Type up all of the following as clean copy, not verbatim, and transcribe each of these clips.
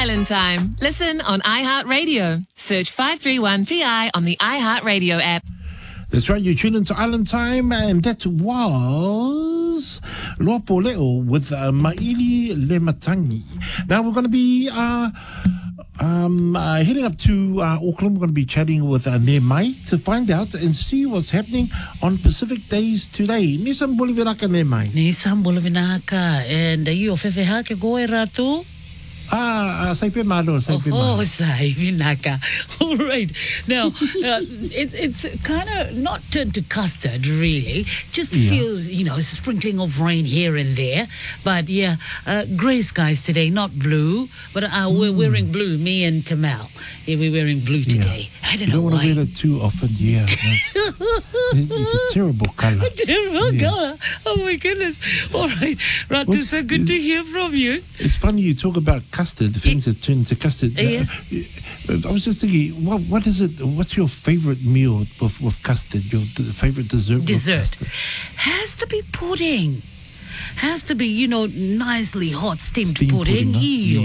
Island Time. Listen on iHeartRadio. Search 531VI on the iHeartRadio app. That's right, you tune into Island Time, and that was Lopo Leo with Maili Lematangi. Now we're going to be heading up to Auckland. We're going to be chatting with Ne Mai to find out and see what's happening on Pacific Days today. Nisam Bolivinaka Ne Mai. Nisam Bolivinaka, and you fefe hake goe ratu? Saipe Malo, Saipe Malo. Oh, Saivinaka. All right. Now, it's kind of not turned to custard, really. Just feels, sprinkling of rain here and there. But, grey skies today, not blue. But we're wearing blue, me and Tamal. Yeah, we're wearing blue today. I don't know why. You don't want to wear it too often, It's a terrible colour. Terrible colour. Oh, my goodness. All right. Ratu, so good to hear from you. It's funny you talk about custard, things that turn to custard. I was just thinking, what is it? What's your favourite meal with custard? Your favourite dessert? Dessert has to be pudding. Has to be, nicely hot steamed pudding.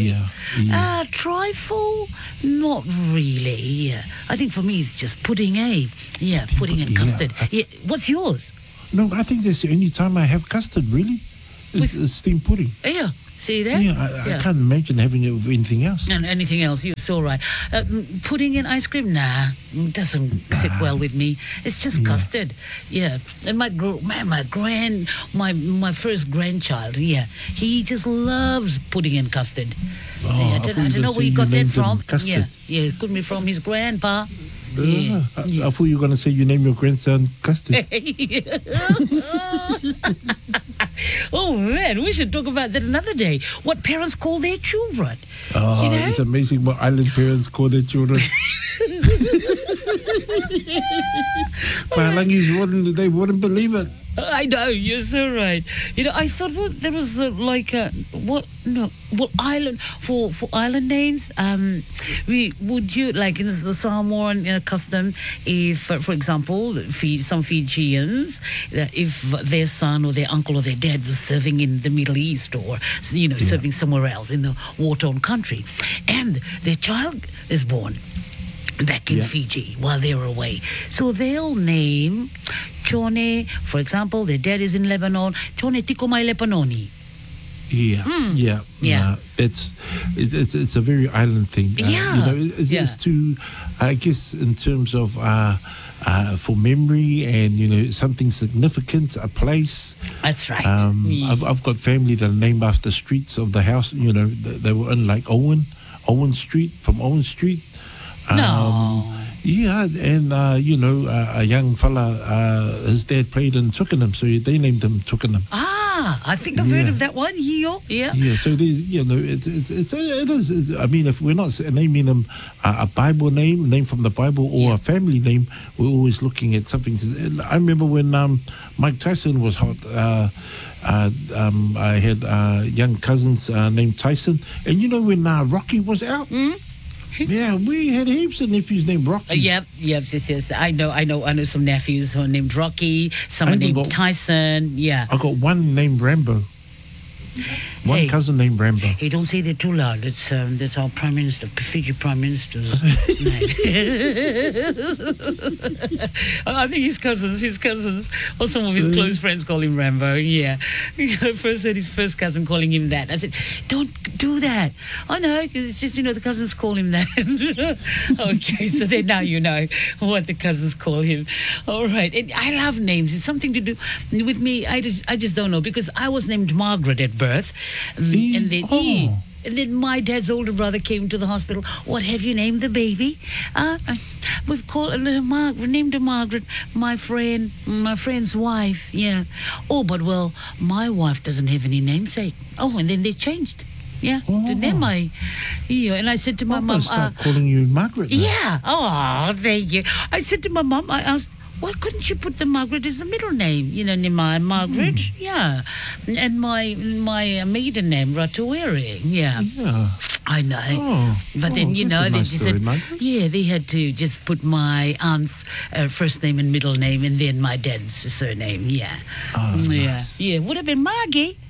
Trifle, not really. Yeah, I think for me it's just pudding. Pudding and custard. What's yours? No, I think that's the only time I have custard. Really, it's steamed pudding. Yeah. See there? I can't imagine having it with anything else. And anything else, you're so right. Pudding and ice cream, doesn't sit well with me. It's just custard. Yeah. And my first grandchild, he just loves pudding and custard. I don't know where he got that from. Custard. Yeah, it could be from his grandpa. I thought you were going to say you name your grandson Custard. Oh, man, we should talk about that another day. What parents call their children. It's amazing what island parents call their children. Palangis they wouldn't believe it. I know, you're so right. I thought there was island for island names. Would you like in the Samoan custom? If, for example, some Fijians, if their son or their uncle or their dad was serving in the Middle East or serving somewhere else in the war-torn country, and their child is born back in Fiji while they were away. So they'll name Chone, for example, their dad is in Lebanon, Chone Tiko Mai Lebanoni. It's a very island thing. It's to, I guess, in terms of for memory and something significant, a place. That's right. I've got family that are named after streets of the house. They were in like Owen Street, from Owen Street. No. And a young fella, his dad played in Twickenham, so they named him Twickenham. I think I've heard of that one. Yeah. So there's, it is. I mean, if we're not naming them a Bible name from the Bible, or a family name, we're always looking at something. I remember when Mike Tyson was hot. I had young cousins named Tyson, and when Rocky was out. Yeah, we had heaps of nephews named Rocky. Yes. I know some nephews who are named Rocky, someone named Tyson. Yeah. I got one named Rambo. One cousin named Rambo. Hey, don't say that too loud. That's our Prime Minister, Fiji Prime Minister's name. I think his cousins, or some of his close friends call him Rambo. Yeah. First heard his first cousin calling him that. I said, don't do that. I know, because it's just, the cousins call him that. Okay, so then now you know what the cousins call him. All right. And I love names. It's something to do with me. I just don't know, because I was named Margaret at birth. And then my dad's older brother came to the hospital. What have you named the baby? We've named her Margaret, my friend's wife. Yeah. Oh, but my wife doesn't have any namesake. Oh, and then they changed. Yeah, to Nemai. Yeah, and I said to my mum, start calling you Margaret. Now. Yeah. Oh, thank you. I said to my mum, I asked, why couldn't you put the Margaret as the middle name? Nemai Margaret. Yeah, and my maiden name Ratuere. Yeah. I know. But then, they just said, they had to just put my aunt's first name and middle name and then my dad's surname. Yeah. Nice. Yeah. Would have been Margie.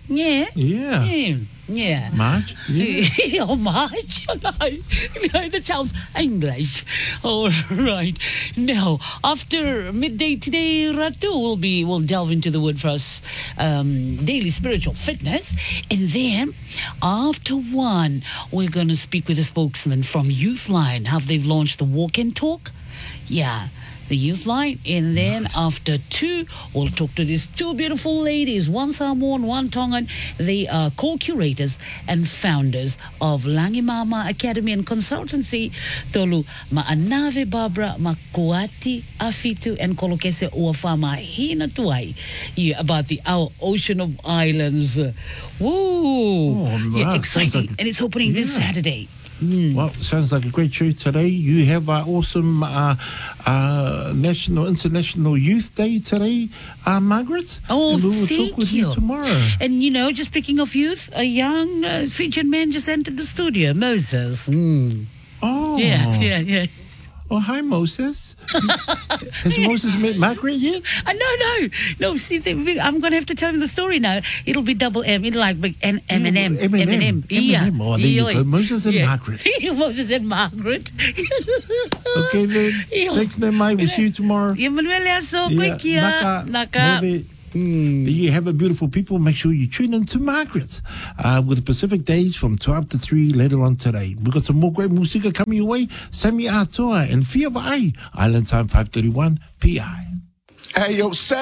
Yeah. Yeah. Yeah. March? Yeah. Oh, March? No, that sounds English. All right. Now, after midday today, Ratu will delve into the word for us, daily spiritual fitness. And then, after 1, we're going to speak with a spokesman from Youthline, how they've launched the walk and talk. Yeah. The Youth Line, and then after 2, we'll talk to these 2 beautiful ladies, one Samoan, one Tongan. They are co-curators and founders of Langimama Academy and Consultancy. Tolu Ma'anave Barbara Makuati Afitu and Kolokese Uafama Hina Tuai about our Ocean of Islands. Woo! Oh, yeah, wow. exciting. And it's opening this Saturday. Well, sounds like a great show today. You have our awesome International Youth Day today, Margaret. Oh, and we will thank talk with you. you tomorrow. And, just speaking of youth, a young featured man just entered the studio, Moses. Oh. Yeah. Oh, hi, Moses. Has Moses met Margaret yet? No. See, I'm going to have to tell him the story now. It'll be double M. It'll like big Eminem. Eminem. Oh, there you go. Moses and Margaret. Moses and Margaret. Okay, then. Thanks, Nemai. We'll see you tomorrow. Naka. There you have it, beautiful people. Make sure you tune in to Margaret with Pacific Days from 12 to 3 later on today. We've got some more great music coming your way. Sami Atoa and Fia Vai, Island Time 5:31 PI. Hey, yo,